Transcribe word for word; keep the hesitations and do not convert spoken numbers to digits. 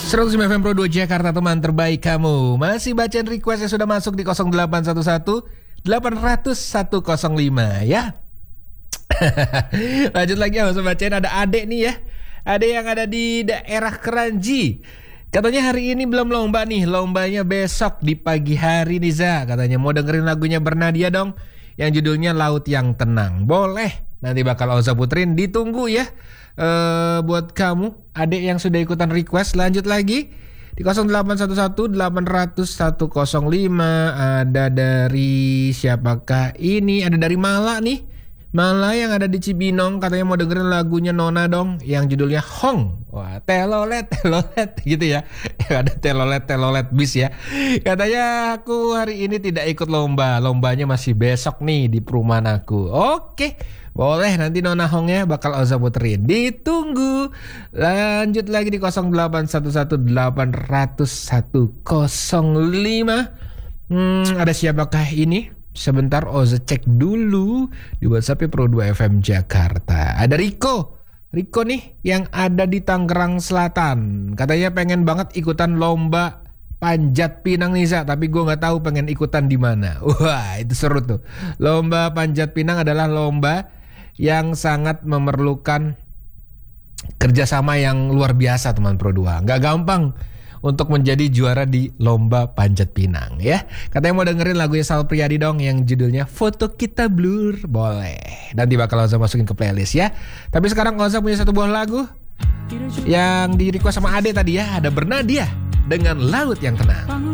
seratus lima F M Pro dua Jakarta, teman terbaik kamu. Masih bacain request yang sudah masuk di nol delapan satu satu delapan nol nol satu nol lima ya. Lanjut lagi ya, langsung bacain. Ada adek nih ya, adek yang ada di daerah Keranji. Katanya hari ini belum lomba nih, lombanya besok di pagi hari nih Za. Katanya mau dengerin lagunya Bernadia dong, yang judulnya Laut Yang Tenang. Boleh, nanti bakal Oza puterin, ditunggu ya. Uh, buat kamu adik yang sudah ikutan request. Lanjut lagi di nol delapan satu satu delapan nol nol satu nol lima. Ada dari siapakah ini? Ada dari Mala nih, Mala yang ada di Cibinong. Katanya mau dengerin lagunya Nona dong, yang judulnya Hong. Wah, telolet telolet gitu ya. Ada telolet telolet bis ya. Katanya aku hari ini tidak ikut lomba, lombanya masih besok nih di perumahan aku. Oke, boleh, nanti Nona Hongnya bakal Oza puterin. Ditunggu. Lanjut lagi di nol delapan satu satu delapan nol nol satu nol lima. Hmm, ada siapakah ini? Sebentar Oza cek dulu di WhatsApp Pro dua F M Jakarta. Ada Riko. Riko nih yang ada di Tangerang Selatan. Katanya pengen banget ikutan lomba panjat pinang nih Za, tapi gue nggak tahu pengen ikutan di mana. Wah, itu seru tuh. Lomba panjat pinang adalah lomba yang sangat memerlukan kerjasama yang luar biasa teman Pro dua. Nggak gampang untuk menjadi juara di lomba panjat pinang ya. Katanya mau dengerin lagunya Sal Priadi dong, yang judulnya Foto Kita Blur. Boleh, nanti bakal Oza masukin ke playlist ya. Tapi sekarang Oza punya satu buah lagu yang di request sama Ade tadi ya. Ada Bernadia dengan Laut Yang Tenang.